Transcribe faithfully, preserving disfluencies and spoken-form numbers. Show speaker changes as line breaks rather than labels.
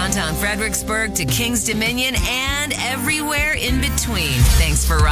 downtown Fredericksburg to Kings Dominion and everywhere in between. Thanks for